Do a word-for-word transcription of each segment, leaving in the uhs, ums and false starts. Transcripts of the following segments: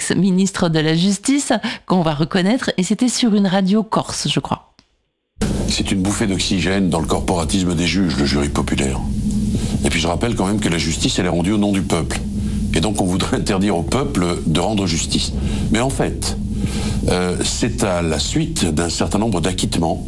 ex-ministre de la Justice, qu'on va reconnaître, et c'était sur une radio corse, je crois. C'est une bouffée d'oxygène dans le corporatisme des juges, le jury populaire. Et puis je rappelle quand même que la justice, elle est rendue au nom du peuple. Et donc on voudrait interdire au peuple de rendre justice. Mais en fait, euh, c'est à la suite d'un certain nombre d'acquittements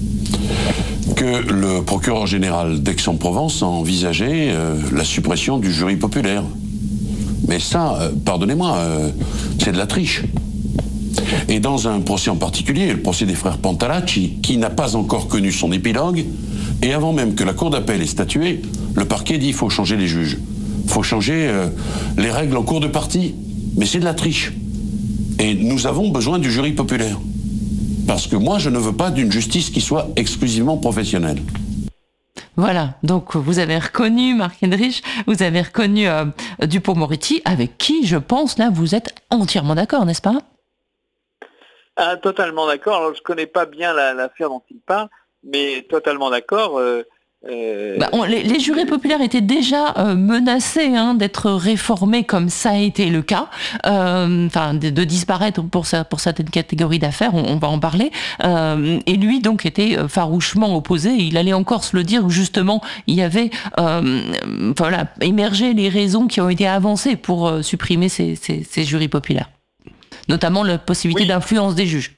que le procureur général d'Aix-en-Provence a envisagé euh, la suppression du jury populaire. Mais ça, euh, pardonnez-moi, euh, c'est de la triche. Et dans un procès en particulier, le procès des frères Pantalacci, qui n'a pas encore connu son épilogue, et avant même que la cour d'appel ait statué, le parquet dit qu'il faut changer les juges. Il faut changer euh, les règles en cours de partie. Mais c'est de la triche. Et nous avons besoin du jury populaire. Parce que moi, je ne veux pas d'une justice qui soit exclusivement professionnelle. Voilà, donc vous avez reconnu Marc Hendrich, vous avez reconnu euh, Dupond-Moretti, avec qui, je pense, là, vous êtes entièrement d'accord, n'est-ce pas ? Ah, totalement d'accord. Alors, je ne connais pas bien la, l'affaire dont il parle, mais totalement d'accord. Euh, euh... Bah, on, les, les jurés populaires étaient déjà euh, menacés hein, d'être réformés, comme ça a été le cas, euh, enfin de, de disparaître pour, ça, pour certaines catégories d'affaires, on, on va en parler. Euh, et lui, donc, était farouchement opposé. Il allait encore se le dire, où justement, il y avait euh, voilà, émergé les raisons qui ont été avancées pour euh, supprimer ces, ces, ces jurys populaires. Notamment la possibilité oui. d'influence des juges.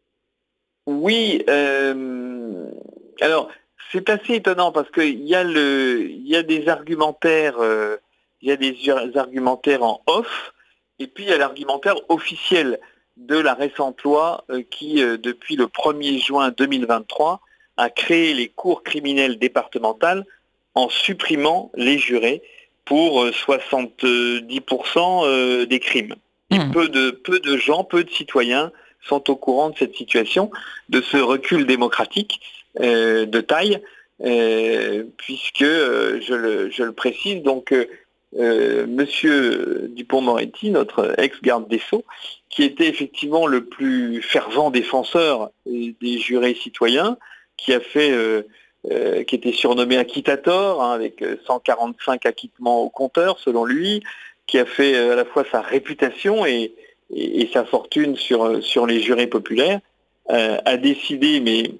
Oui, euh, alors c'est assez étonnant parce qu'il y a le, il y a des argumentaires, euh, il y a des argumentaires en off, et puis il y a l'argumentaire officiel de la récente loi euh, qui, euh, depuis le premier juin deux mille vingt-trois, a créé les cours criminelles départementales en supprimant les jurés pour euh, soixante-dix pour cent euh, des crimes. Et mmh. peu de, peu de gens, peu de citoyens sont au courant de cette situation, de ce recul démocratique euh, de taille, euh, puisque, euh, je, le, je le précise, donc euh, euh, Monsieur Dupond-Moretti, notre ex-garde des Sceaux, qui était effectivement le plus fervent défenseur des jurés citoyens, qui a fait, euh, euh, qui était surnommé acquittator, hein, avec cent quarante-cinq acquittements au compteur, selon lui, qui a fait à la fois sa réputation et, et, et sa fortune sur, sur les jurés populaires, euh, a décidé, mais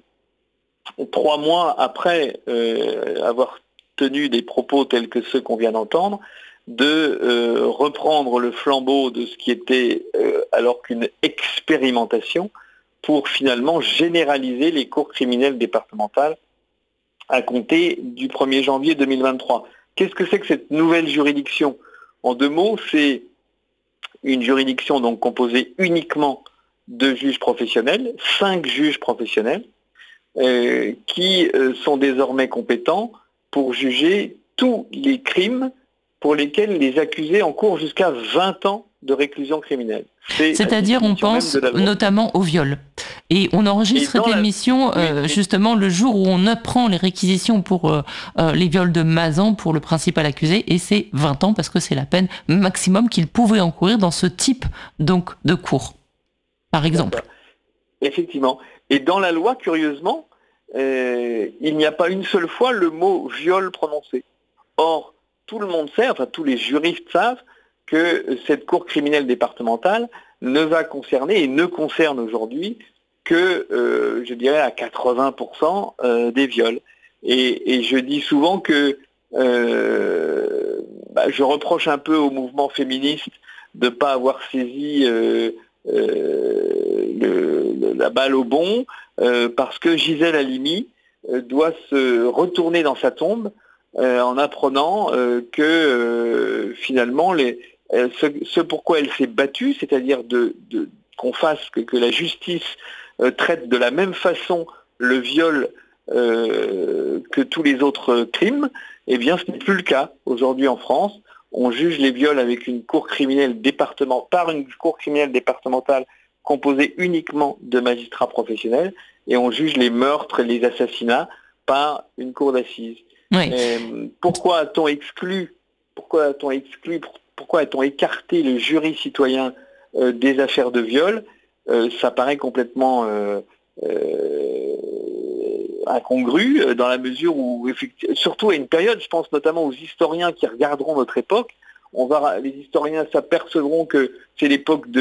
trois mois après euh, avoir tenu des propos tels que ceux qu'on vient d'entendre, de euh, reprendre le flambeau de ce qui était euh, alors qu'une expérimentation pour finalement généraliser les cours criminelles départementales à compter du premier janvier deux mille vingt-trois. Qu'est-ce que c'est que cette nouvelle juridiction ? En deux mots, c'est une juridiction donc composée uniquement de juges professionnels, cinq juges professionnels, euh, qui euh, sont désormais compétents pour juger tous les crimes pour lesquels les accusés encourent jusqu'à vingt ans de réclusion criminelle. C'est C'est-à-dire, on pense notamment au viol. Et on enregistre cette émission la... euh, justement le jour où on apprend les réquisitions pour euh, euh, les viols de Mazan pour le principal accusé, et c'est vingt ans parce que c'est la peine maximum qu'il pouvait encourir dans ce type donc de cour, par exemple. D'accord. Effectivement. Et dans la loi, curieusement, euh, il n'y a pas une seule fois le mot viol prononcé. Or, tout le monde sait, enfin tous les juristes savent, que cette cour criminelle départementale ne va concerner et ne concerne aujourd'hui que, euh, je dirais, à quatre-vingts pour cent euh, des viols. Et, et je dis souvent que euh, bah, je reproche un peu au mouvement féministe de ne pas avoir saisi euh, euh, le, le, la balle au bond, euh, parce que Gisèle Halimi euh, doit se retourner dans sa tombe euh, en apprenant euh, que euh, finalement les, euh, ce, ce pourquoi elle s'est battue, c'est-à-dire de, de, qu'on fasse que, que la justice euh, traite de la même façon le viol euh, que tous les autres crimes, eh bien ce n'est plus le cas aujourd'hui en France. On juge les viols avec une cour criminelle département, par une cour criminelle départementale composée uniquement de magistrats professionnels, et on juge les meurtres et les assassinats par une cour d'assises. Oui. Euh, pourquoi a-t-on exclu, pourquoi a-t-on exclu, pourquoi a-t-on écarté le jury citoyen euh, des affaires de viol ? euh, Ça paraît complètement euh, euh, incongru, dans la mesure où, surtout à une période, je pense notamment aux historiens qui regarderont notre époque, on va, les historiens s'apercevront que c'est l'époque de